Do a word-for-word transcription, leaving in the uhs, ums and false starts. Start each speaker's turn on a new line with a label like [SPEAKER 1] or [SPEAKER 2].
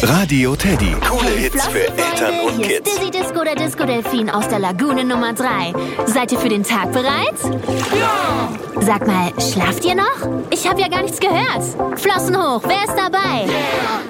[SPEAKER 1] Radio Teddy. Coole Hits für
[SPEAKER 2] Flossen,
[SPEAKER 1] Eltern
[SPEAKER 2] Freunde,
[SPEAKER 1] und
[SPEAKER 2] hier ist
[SPEAKER 1] Kids.
[SPEAKER 2] Dizzy Disco, der Disco-Delfin aus der Lagune Nummer drei. Seid ihr für den Tag bereit? Ja! Sag mal, schlaft ihr noch? Ich habe ja gar nichts gehört. Flossen hoch, wer ist dabei? Yeah.